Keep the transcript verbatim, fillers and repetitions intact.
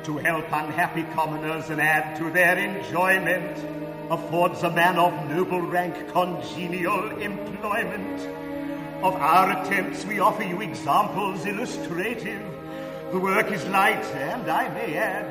to help unhappy commoners and add to their enjoyment, affords a man of noble rank congenial employment. Of our attempts we offer you examples illustrative. The work is light, and I may add,